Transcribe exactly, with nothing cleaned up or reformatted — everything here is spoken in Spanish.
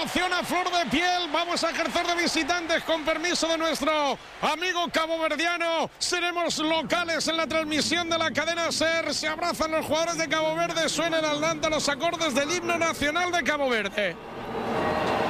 emoción a flor de piel. Vamos a ejercer de visitantes con permiso de nuestro amigo caboverdiano. Seremos locales en la transmisión de la cadena SER. Se abrazan los jugadores de Cabo Verde. Suenan al Danta los acordes del himno nacional de Cabo Verde.